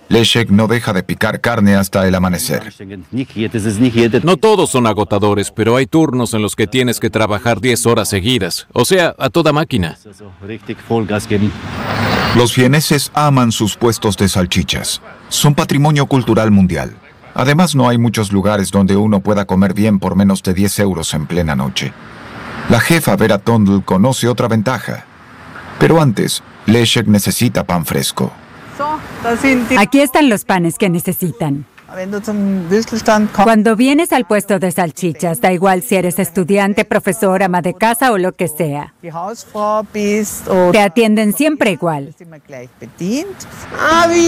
Leszek no deja de picar carne hasta el amanecer. No todos son agotadores, pero hay turnos en los que tienes que trabajar 10 horas seguidas, o sea, a toda máquina. Los vieneses aman sus puestos de salchichas. Son patrimonio cultural mundial. Además, no hay muchos lugares donde uno pueda comer bien por menos de 10 euros en plena noche. La jefa Vera Tondl conoce otra ventaja. Pero antes, Leszek necesita pan fresco. Aquí están los panes que necesitan. Cuando vienes al puesto de salchichas, da igual si eres estudiante, profesor, ama de casa o lo que sea. Te atienden siempre igual.